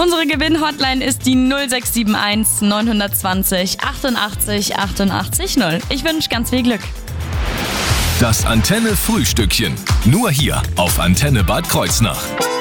Unsere Gewinn-Hotline ist die 0671 920 88 88 0. Ich wünsche ganz viel Glück. Das Antenne-Frühstückchen. Nur hier auf Antenne Bad Kreuznach.